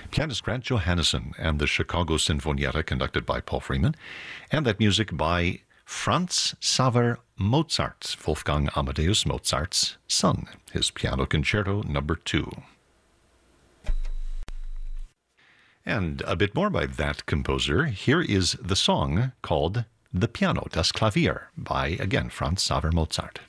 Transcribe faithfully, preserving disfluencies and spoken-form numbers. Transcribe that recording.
pianist Grant Johannesson and the Chicago Sinfonietta, conducted by Paul Freeman, and that music by Franz Xaver Mozart, Wolfgang Amadeus Mozart's son, his Piano Concerto Number Two. And a bit more by that composer. Here is the song called The Piano, Das Klavier, by, again, Franz Xaver Mozart.